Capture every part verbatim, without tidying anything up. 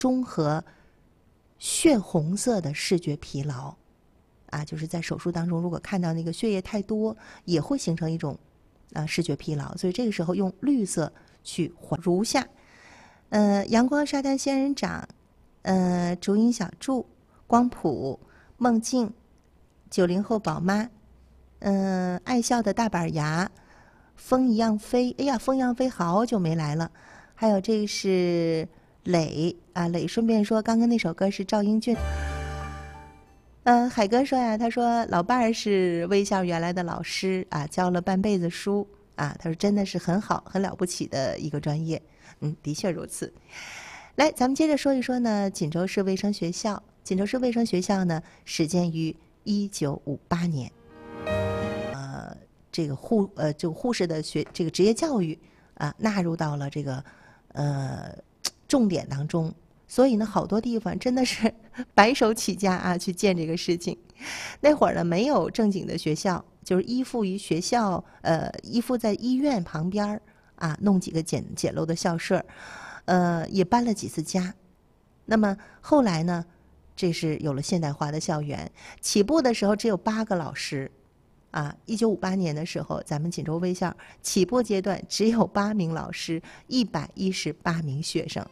中和血红色的视觉疲劳啊，就是在手术当中，如果看到那个血液太多，也会形成一种啊视觉疲劳，所以这个时候用绿色去缓如下。呃，阳光沙滩仙人掌，呃，竹影小筑，光谱，梦境，九零后宝妈，嗯、呃，爱笑的大板牙，风一样飞，哎呀，风一样飞好久没来了。还有这个是磊啊，磊顺便说，刚刚那首歌是赵英俊。嗯、呃，海哥说呀，他说老伴儿是微笑原来的老师啊，教了半辈子书啊，他说真的是很好、很了不起的一个专业。嗯，的确如此。来，咱们接着说一说呢，锦州市卫生学校。锦州市卫生学校呢，始建于一九五八年。呃，这个护呃，就护士的学这个职业教育啊，纳入到了这个呃重点当中。所以呢，好多地方真的是白手起家啊，去建这个事情。那会儿呢，没有正经的学校，就是依附于学校，呃，依附在医院旁边啊，弄几个简简陋的校舍，呃，也搬了几次家。那么后来呢，这是有了现代化的校园。起步的时候只有八个老师，啊，一九五八年的时候，咱们锦州卫校起步阶段只有八名老师，一百一十八名学生。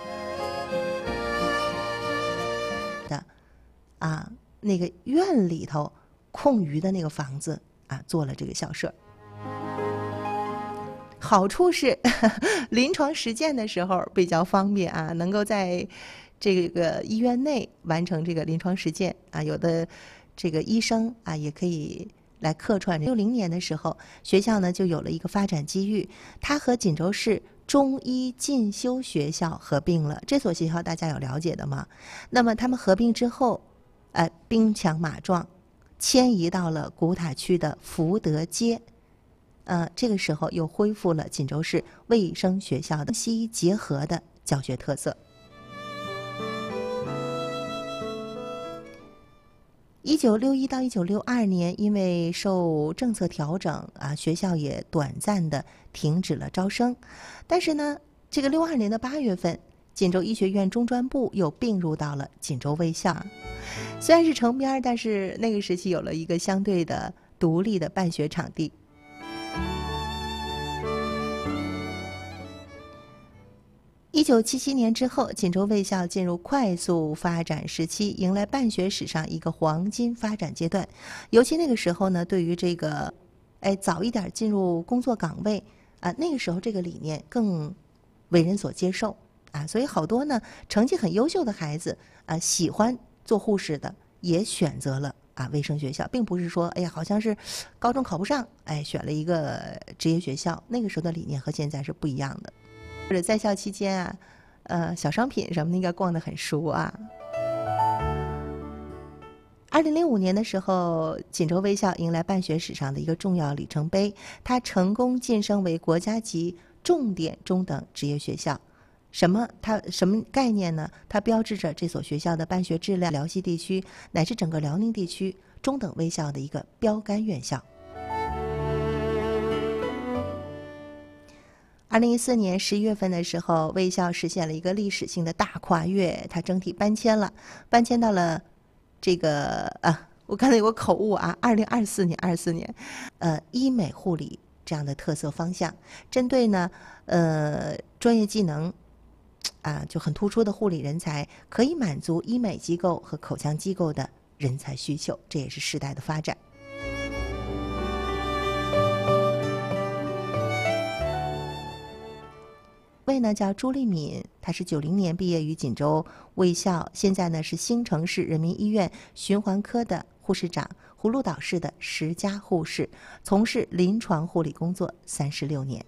的啊，那个院里头空余的那个房子啊，做了这个校舍。好处是呵呵临床实践的时候比较方便啊，能够在这个医院内完成这个临床实践啊。有的这个医生啊，也可以来客串。六零年的时候，学校呢就有了一个发展机遇，它和锦州市中医进修学校合并了。这所学校大家有了解的吗？那么他们合并之后，呃，兵强马壮，迁移到了古塔区的福德街。呃，这个时候又恢复了锦州市卫生学校的西医结合的教学特色。一九六一到一九六二年，因为受政策调整啊，学校也短暂的停止了招生。但是呢，这个六二年的八月份，锦州医学院中专部又并入到了锦州卫校。虽然是城边，但是那个时期有了一个相对的独立的办学场地。一九七七年之后，锦州卫校进入快速发展时期，迎来办学史上一个黄金发展阶段。尤其那个时候呢，对于这个，哎，早一点进入工作岗位啊，那个时候这个理念更为人所接受啊，所以好多呢成绩很优秀的孩子啊，喜欢做护士的，也选择了啊卫生学校，并不是说哎呀，好像是高中考不上，哎，选了一个职业学校。那个时候的理念和现在是不一样的。或者在校期间啊，呃，小商品什么的应该逛得很熟啊。二零零五年的时候，锦州卫校迎来办学史上的一个重要里程碑，它成功晋升为国家级重点中等职业学校。什么？它什么概念呢？它标志着这所学校的办学质量，辽西地区乃至整个辽宁地区中等卫校的一个标杆院校。二零一四年十一月份的时候，卫校实现了一个历史性的大跨越，它整体搬迁了，搬迁到了这个啊，我刚才有个口误啊，二零二四年，二四年，呃，医美护理这样的特色方向，针对呢，呃，专业技能啊就很突出的护理人才，可以满足医美机构和口腔机构的人才需求，这也是时代的发展。位呢叫朱丽敏，她是九零年毕业于锦州卫校，现在呢是兴城市人民医院循环科的护士长，葫芦岛市的十佳护士，从事临床护理工作三十六年。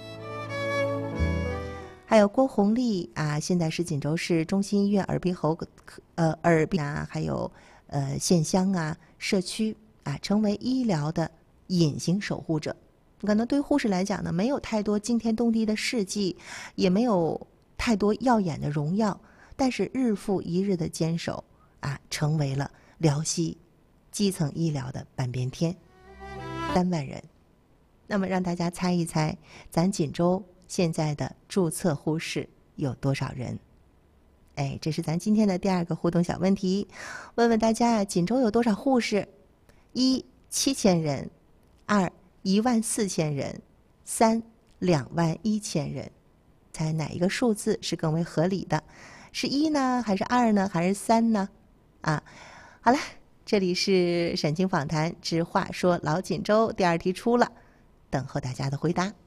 还有郭红丽啊，现在是锦州市中心医院耳鼻喉科呃耳鼻啊，还有呃县乡啊社区啊，成为医疗的隐形守护者。可能对护士来讲呢，没有太多惊天动地的事迹，也没有太多耀眼的荣耀，但是日复一日的坚守啊，成为了辽西基层医疗的半边天。三万人，那么让大家猜一猜，咱锦州现在的注册护士有多少人？ 哎，这是咱今天的第二个互动小问题，问问大家锦州有多少护士？一七千人，二一万四千人，三两万一千人。猜哪一个数字是更为合理的？是一呢，还是二呢，还是三呢？啊，好了，这里是沈清访谈之话说老锦州，第二题出了，等候大家的回答。